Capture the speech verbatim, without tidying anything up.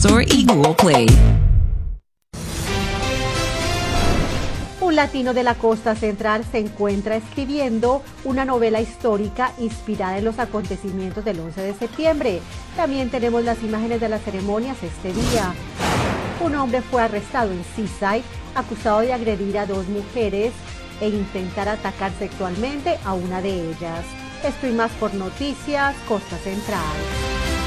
Store y Google Play. Un latino de la costa central se encuentra escribiendo una novela histórica inspirada en los acontecimientos del once de septiembre. También tenemos las imágenes de las ceremonias este día. Un hombre fue arrestado en Seaside, acusado de agredir a dos mujeres e intentar atacar sexualmente a una de ellas. Esto y más por Noticias Costa Central.